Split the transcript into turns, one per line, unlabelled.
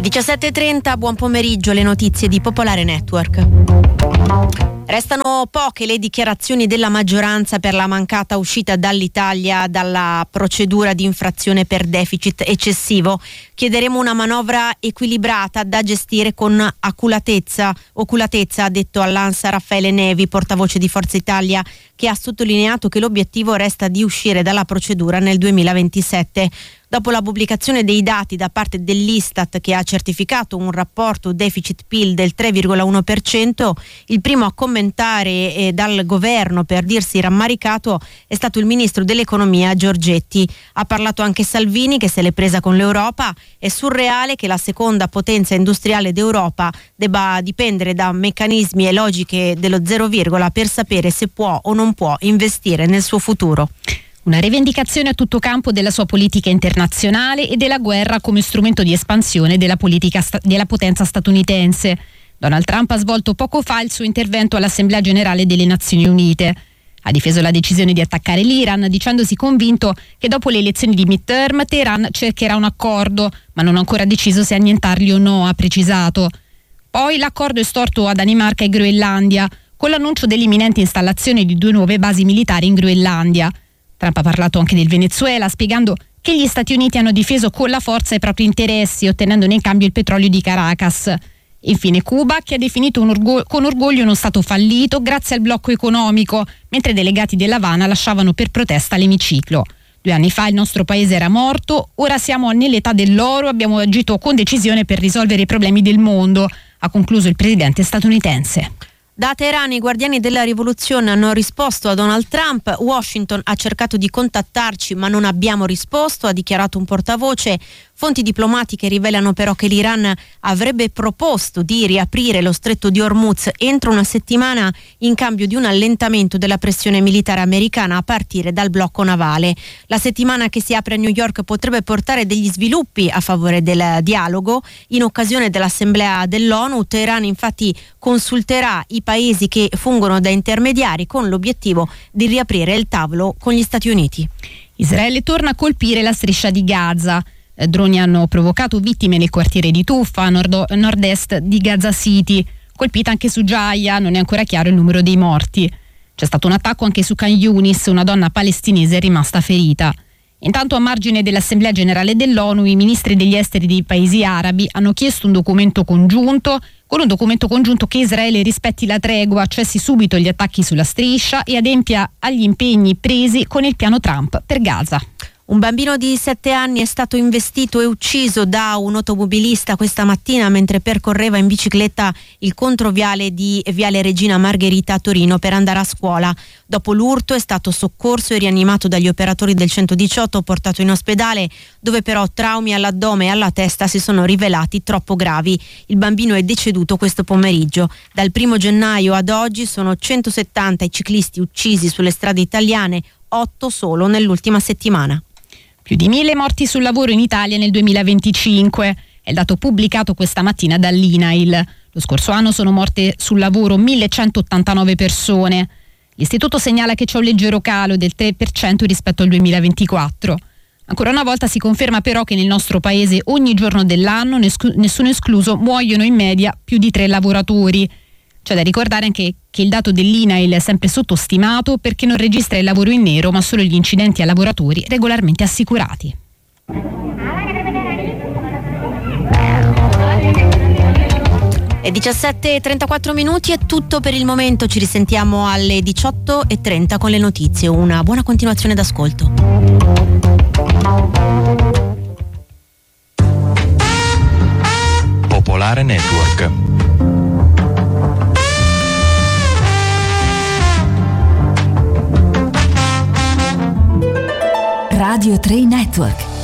17:30, buon pomeriggio, le notizie di Popolare Network. Restano poche le dichiarazioni della maggioranza per la mancata uscita dall'Italia dalla procedura di infrazione per deficit eccessivo. Chiederemo una manovra equilibrata da gestire con oculatezza, ha detto all'ANSA Raffaele Nevi, portavoce di Forza Italia, che ha sottolineato che l'obiettivo resta di uscire dalla procedura nel 2027. Dopo la pubblicazione dei dati da parte dell'Istat, che ha certificato un rapporto deficit-PIL del 3,1%, il primo a commentare dal governo per dirsi rammaricato è stato il ministro dell'economia Giorgetti. Ha parlato anche Salvini, che se l'è presa con l'Europa. È surreale che la seconda potenza industriale d'Europa debba dipendere da meccanismi e logiche dello zero virgola per sapere se può o non può investire nel suo futuro.
Una rivendicazione a tutto campo della sua politica internazionale e della guerra come strumento di espansione della potenza statunitense. Donald Trump ha svolto poco fa il suo intervento all'Assemblea Generale delle Nazioni Unite. Ha difeso la decisione di attaccare l'Iran, dicendosi convinto che dopo le elezioni di midterm Teheran cercherà un accordo, ma non ha ancora deciso se annientarli o no, ha precisato. Poi l'accordo estorto a Danimarca e Groenlandia, con l'annuncio dell'imminente installazione di 2 nuove basi militari in Groenlandia. Trump ha parlato anche del Venezuela, spiegando che gli Stati Uniti hanno difeso con la forza i propri interessi, ottenendone in cambio il petrolio di Caracas. Infine Cuba, che ha definito con orgoglio uno Stato fallito grazie al blocco economico, mentre delegati dell'Havana lasciavano per protesta l'emiciclo. 2 anni fa il nostro paese era morto, ora siamo nell'età dell'oro, abbiamo agito con decisione per risolvere i problemi del mondo, ha concluso il presidente statunitense.
Da Teheran i guardiani della rivoluzione hanno risposto a Donald Trump. Washington ha cercato di contattarci ma non abbiamo risposto, ha dichiarato un portavoce. Fonti diplomatiche rivelano però che l'Iran avrebbe proposto di riaprire lo stretto di Hormuz entro una settimana in cambio di un allentamento della pressione militare americana a partire dal blocco navale. La settimana che si apre a New York potrebbe portare degli sviluppi a favore del dialogo. In occasione dell'Assemblea dell'ONU, Teheran infatti consulterà i paesi che fungono da intermediari con l'obiettivo di riaprire il tavolo con gli Stati Uniti.
Israele torna a colpire la striscia di Gaza. Droni hanno provocato vittime nel quartiere di Tuffa, a nord-est di Gaza City. Colpita anche su Ghaia, non è ancora chiaro il numero dei morti. C'è stato un attacco anche su Khan Yunis, una donna palestinese è rimasta ferita. Intanto, a margine dell'Assemblea Generale dell'ONU, i ministri degli esteri dei paesi arabi hanno chiesto un documento congiunto, che Israele rispetti la tregua, cessi subito gli attacchi sulla striscia e adempia agli impegni presi con il piano Trump per Gaza.
Un bambino di 7 anni è stato investito e ucciso da un automobilista questa mattina mentre percorreva in bicicletta il controviale di Viale Regina Margherita a Torino per andare a scuola. Dopo l'urto è stato soccorso e rianimato dagli operatori del 118, portato in ospedale, dove però traumi all'addome e alla testa si sono rivelati troppo gravi. Il bambino è deceduto questo pomeriggio. Dal 1 gennaio ad oggi sono 170 i ciclisti uccisi sulle strade italiane, 8 solo nell'ultima settimana.
Più di 1.000 morti sul lavoro in Italia nel 2025, è il dato pubblicato questa mattina dall'INAIL. Lo scorso anno sono morte sul lavoro 1.189 persone. L'istituto segnala che c'è un leggero calo del 3% rispetto al 2024. Ancora una volta si conferma però che nel nostro paese ogni giorno dell'anno, nessuno escluso, muoiono in media più di 3 lavoratori. C'è da ricordare anche che il dato dell'INAIL è sempre sottostimato perché non registra il lavoro in nero ma solo gli incidenti a lavoratori regolarmente assicurati.
È 17:34 minuti, è tutto per il momento, ci risentiamo alle 18:30 con le notizie. Una buona continuazione d'ascolto.
Popolare Network.
Radio 3 Network.